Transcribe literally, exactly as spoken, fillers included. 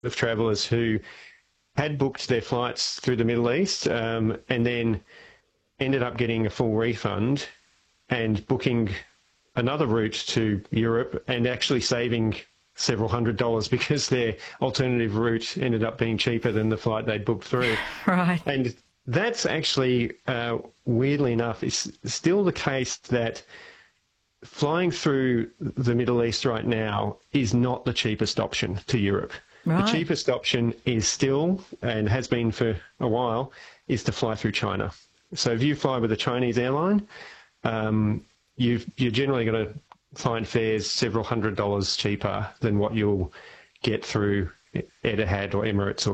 of travellers who had booked their flights through the Middle East um, and then ended up getting a full refund and booking another route to Europe and actually saving several hundred dollars because their alternative route ended up being cheaper than the flight they'd booked through. Right. And that's actually, uh, weirdly enough, it's still the case that flying through the Middle East right now is not the cheapest option to Europe. Right. The cheapest option is still, and has been for a while, is to fly through China. So if you fly with a Chinese airline, um, you've, you're generally going to find fares several hundred dollars cheaper than what you'll get through Etihad or Emirates or